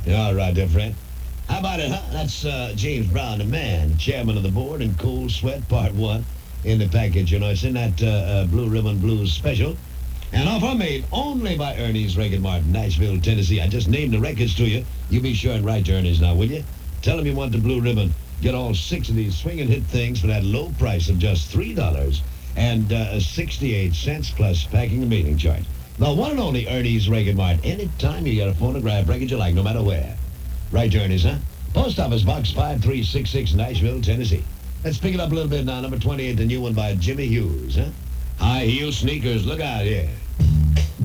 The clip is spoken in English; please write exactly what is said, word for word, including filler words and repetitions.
All right, dear friend. How about it, huh? That's uh, James Brown, the man, chairman of the board, and Cold Sweat Part one in the package. You know, it's in that uh, uh, Blue Ribbon Blues special. And offer made only by Ernie's Reagan Martin, Nashville, Tennessee. I just named the records to you. You be sure and write to Ernie's now, will you? Tell him you want the Blue Ribbon. Get all six of these swinging hit things for that low price of just three dollars and uh, sixty-eight cents plus packing and mailing charge. The one and only Ernie's Reagan Martin. Anytime you get a phonograph record you like, no matter where. Right, Ernie's, huh? Post Office Box five three six six, Nashville, Tennessee. Let's pick it up a little bit now. Number twenty-eight, the new one by Jimmy Hughes, huh? High heel sneakers. Look out here.